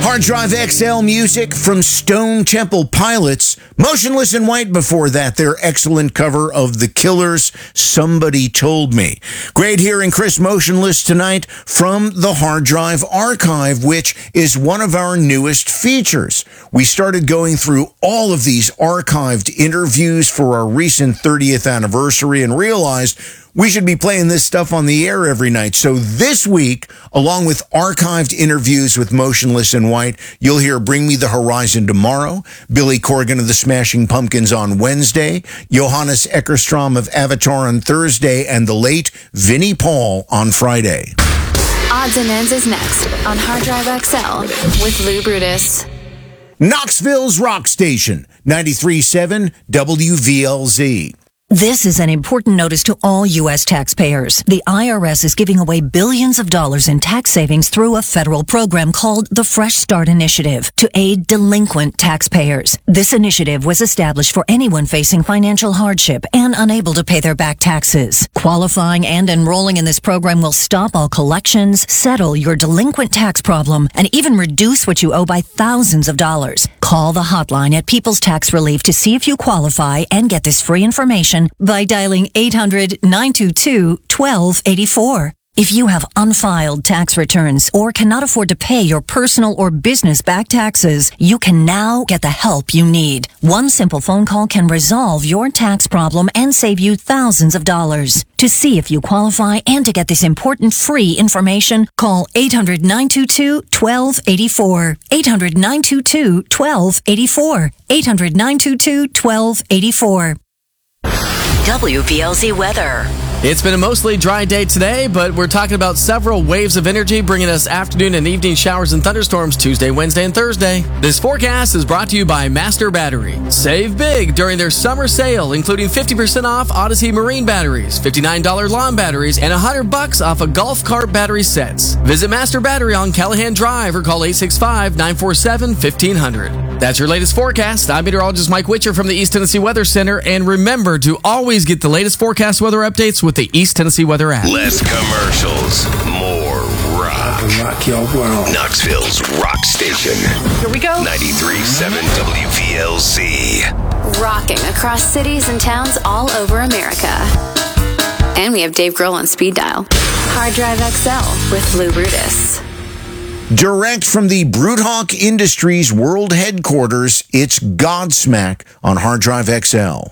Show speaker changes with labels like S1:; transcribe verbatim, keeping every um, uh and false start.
S1: Hard Drive X L music from Stone Temple Pilots. Motionless in White before that, their excellent cover of The Killers' Somebody Told Me. Great hearing Chris Motionless tonight from the Hard Drive Archive, which is one of our newest features. We started going through all of these archived interviews for our recent thirtieth anniversary and realized we should be playing this stuff on the air every night. So this week, along with archived interviews with Motionless in White, you'll hear Bring Me the Horizon tomorrow, Billy Corgan of the Smashing Pumpkins on Wednesday, Johannes Eckerstrom of Avatar on Thursday, and the late Vinnie Paul on Friday.
S2: Odds and Ends is next on Hard Drive X L with Lou Brutus.
S1: Knoxville's rock station, ninety-three point seven W V L Z.
S3: This is an important notice to all U S taxpayers. The I R S is giving away billions of dollars in tax savings through a federal program called the Fresh Start Initiative to aid delinquent taxpayers. This initiative was established for anyone facing financial hardship and unable to pay their back taxes. Qualifying and enrolling in this program will stop all collections, settle your delinquent tax problem, and even reduce what you owe by thousands of dollars. Call the hotline at People's Tax Relief to see if you qualify and get this free information by dialing eight hundred, nine two two, one two eight four. If you have unfiled tax returns or cannot afford to pay your personal or business back taxes, you can now get the help you need. One simple phone call can resolve your tax problem and save you thousands of dollars. To see if you qualify and to get this important free information, call eight hundred, nine two two, one two eight four. eight hundred, nine two two, one two eight four. eight hundred, nine two two, one two eight four.
S4: W V L Z weather.
S5: It's been a mostly dry day today, but we're talking about several waves of energy bringing us afternoon and evening showers and thunderstorms Tuesday, Wednesday, and Thursday. This forecast is brought to you by Master Battery. Save big during their summer sale, including fifty percent off Odyssey Marine batteries, fifty-nine dollars lawn batteries, and one hundred bucks off of golf cart battery sets. Visit Master Battery on Callahan Drive or call eight six five, nine four seven, fifteen hundred. That's your latest forecast. I'm meteorologist Mike Witcher from the East Tennessee Weather Center, and remember to always get the latest forecast weather updates with the East Tennessee Weather app.
S6: Less commercials, more rock.
S7: Rock your world.
S6: Knoxville's rock station.
S2: Here we go.
S6: ninety-three point seven W V L Z.
S2: Rocking across cities and towns all over America. And we have Dave Grohl on speed dial. Hard Drive X L with Lou Brutus.
S1: Direct from the Broodhawk Industries World Headquarters, it's Godsmack on Hard Drive X L.